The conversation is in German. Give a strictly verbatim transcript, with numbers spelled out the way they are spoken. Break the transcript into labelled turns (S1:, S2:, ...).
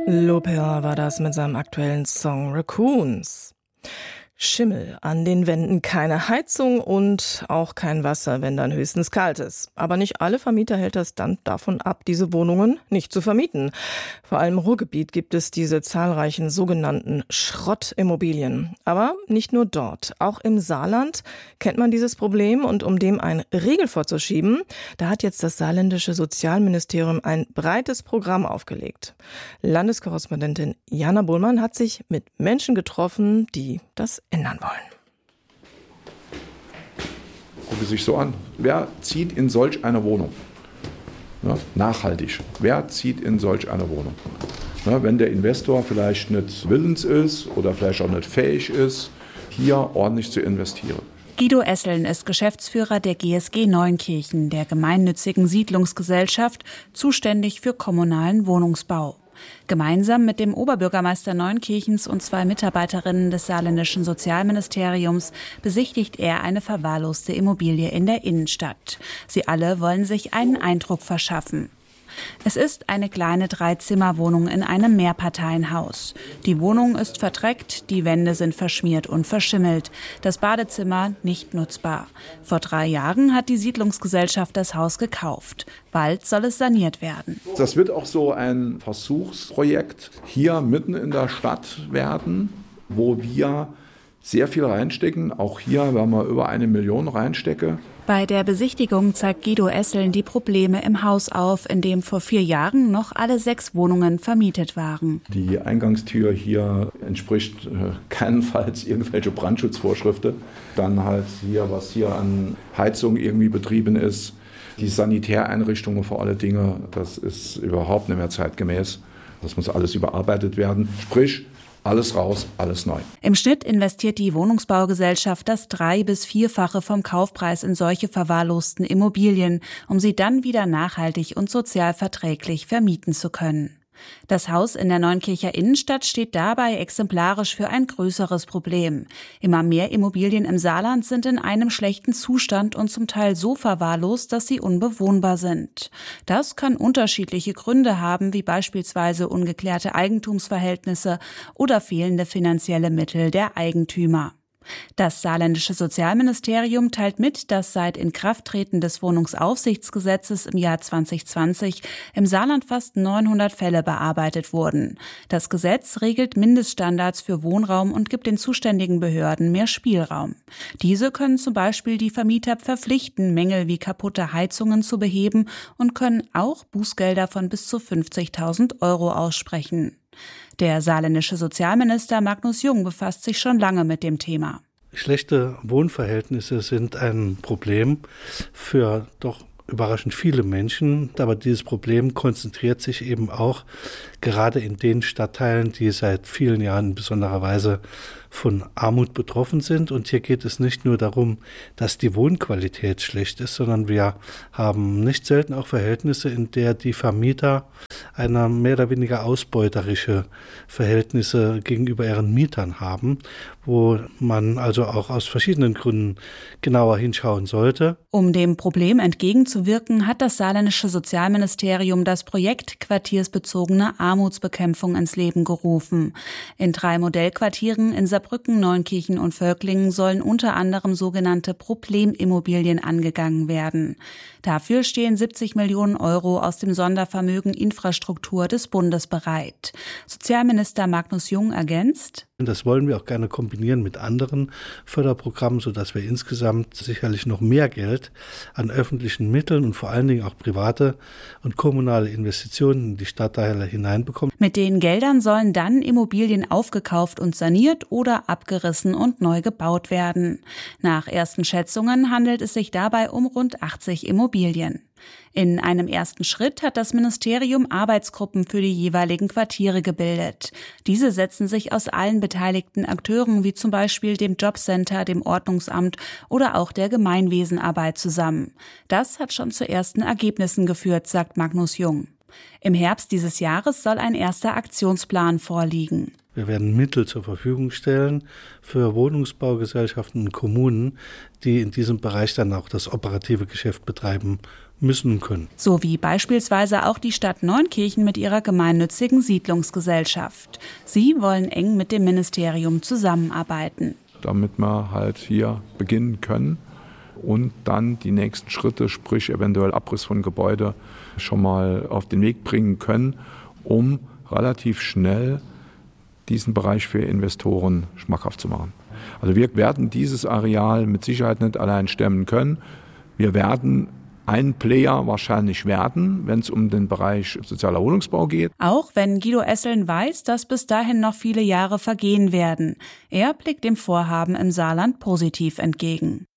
S1: Lopera war das mit seinem aktuellen Song Raccoons. Schimmel an den Wänden, keine Heizung und auch kein Wasser, wenn dann höchstens kalt ist. Aber nicht alle Vermieter hält das dann davon ab, diese Wohnungen nicht zu vermieten. Vor allem im Ruhrgebiet gibt es diese zahlreichen sogenannten Schrottimmobilien. Aber nicht nur dort. Auch im Saarland kennt man dieses Problem und um dem einen Riegel vorzuschieben, da hat jetzt das saarländische Sozialministerium ein breites Programm aufgelegt. Landeskorrespondentin Jana Bohlmann hat sich mit Menschen getroffen, die das ändern wollen.
S2: Gucke sich so an. Wer zieht in solch eine Wohnung? Ja, nachhaltig. Wer zieht in solch eine Wohnung? Ja, wenn der Investor vielleicht nicht willens ist oder vielleicht auch nicht fähig ist, hier ordentlich zu investieren.
S3: Guido Esseln ist Geschäftsführer der G S G Neunkirchen, der gemeinnützigen Siedlungsgesellschaft, zuständig für kommunalen Wohnungsbau. Gemeinsam mit dem Oberbürgermeister Neunkirchens und zwei Mitarbeiterinnen des saarländischen Sozialministeriums besichtigt er eine verwahrloste Immobilie in der Innenstadt. Sie alle wollen sich einen Eindruck verschaffen. Es ist eine kleine Dreizimmerwohnung in einem Mehrparteienhaus. Die Wohnung ist verdreckt, die Wände sind verschmiert und verschimmelt, das Badezimmer nicht nutzbar. Vor drei Jahren hat die Siedlungsgesellschaft das Haus gekauft. Bald soll es saniert werden.
S2: Das wird auch so ein Versuchsprojekt hier mitten in der Stadt werden, wo wir sehr viel reinstecken. Auch hier werden wir über eine Million reinstecken.
S3: Bei der Besichtigung zeigt Guido Esseln die Probleme im Haus auf, in dem vor vier Jahren noch alle sechs Wohnungen vermietet waren.
S2: Die Eingangstür hier entspricht äh, keinenfalls irgendwelche Brandschutzvorschriften. Dann halt hier, was hier an Heizung irgendwie betrieben ist. Die Sanitäreinrichtungen vor alle Dinge, das ist überhaupt nicht mehr zeitgemäß. Das muss alles überarbeitet werden. Sprich, alles raus, alles neu.
S3: Im Schnitt investiert die Wohnungsbaugesellschaft das drei- bis vierfache vom Kaufpreis in solche verwahrlosten Immobilien, um sie dann wieder nachhaltig und sozial verträglich vermieten zu können. Das Haus in der Neunkircher Innenstadt steht dabei exemplarisch für ein größeres Problem. Immer mehr Immobilien im Saarland sind in einem schlechten Zustand und zum Teil so verwahrlost, dass sie unbewohnbar sind. Das kann unterschiedliche Gründe haben, wie beispielsweise ungeklärte Eigentumsverhältnisse oder fehlende finanzielle Mittel der Eigentümer. Das saarländische Sozialministerium teilt mit, dass seit Inkrafttreten des Wohnungsaufsichtsgesetzes im Jahr zwanzig zwanzig im Saarland fast neunhundert Fälle bearbeitet wurden. Das Gesetz regelt Mindeststandards für Wohnraum und gibt den zuständigen Behörden mehr Spielraum. Diese können zum Beispiel die Vermieter verpflichten, Mängel wie kaputte Heizungen zu beheben und können auch Bußgelder von bis zu fünfzigtausend Euro aussprechen. Der saarländische Sozialminister Magnus Jung befasst sich schon lange mit dem Thema.
S4: Schlechte Wohnverhältnisse sind ein Problem für doch überraschend viele Menschen, aber dieses Problem konzentriert sich eben auch gerade in den Stadtteilen, die seit vielen Jahren in besonderer Weise von Armut betroffen sind. Und hier geht es nicht nur darum, dass die Wohnqualität schlecht ist, sondern wir haben nicht selten auch Verhältnisse, in der die Vermieter eine mehr oder weniger ausbeuterische Verhältnisse gegenüber ihren Mietern haben, wo man also auch aus verschiedenen Gründen genauer hinschauen sollte.
S3: Um dem Problem entgegenzuwirken, hat das saarländische Sozialministerium das Projekt Quartiersbezogene Armutsbekämpfung ins Leben gerufen. In drei Modellquartieren in Saarbrücken, Neunkirchen und Völklingen sollen unter anderem sogenannte Problemimmobilien angegangen werden. Dafür stehen siebzig Millionen Euro aus dem Sondervermögen Infrastruktur des Bundes bereit. Sozialminister Magnus Jung ergänzt:
S4: Das wollen wir auch gerne kombinieren mit anderen Förderprogrammen, sodass wir insgesamt sicherlich noch mehr Geld an öffentlichen Mitteln und vor allen Dingen auch private und kommunale Investitionen in die Stadtteile hineinbekommen.
S3: Mit den Geldern sollen dann Immobilien aufgekauft und saniert oder abgerissen und neu gebaut werden. Nach ersten Schätzungen handelt es sich dabei um rund achtzig Immobilien. In einem ersten Schritt hat das Ministerium Arbeitsgruppen für die jeweiligen Quartiere gebildet. Diese setzen sich aus allen beteiligten Akteuren wie zum Beispiel dem Jobcenter, dem Ordnungsamt oder auch der Gemeinwesenarbeit zusammen. Das hat schon zu ersten Ergebnissen geführt, sagt Magnus Jung. Im Herbst dieses Jahres soll ein erster Aktionsplan vorliegen.
S4: Wir werden Mittel zur Verfügung stellen für Wohnungsbaugesellschaften und Kommunen, die in diesem Bereich dann auch das operative Geschäft betreiben müssen und können.
S3: So wie beispielsweise auch die Stadt Neunkirchen mit ihrer gemeinnützigen Siedlungsgesellschaft. Sie wollen eng mit dem Ministerium zusammenarbeiten.
S2: Damit wir halt hier beginnen können und dann die nächsten Schritte, sprich eventuell Abriss von Gebäude, schon mal auf den Weg bringen können, um relativ schnell diesen Bereich für Investoren schmackhaft zu machen. Also wir werden dieses Areal mit Sicherheit nicht allein stemmen können. Wir werden ein Player wahrscheinlich werden, wenn es um den Bereich sozialer Wohnungsbau geht.
S3: Auch wenn Guido Esseln weiß, dass bis dahin noch viele Jahre vergehen werden. Er blickt dem Vorhaben im Saarland positiv entgegen.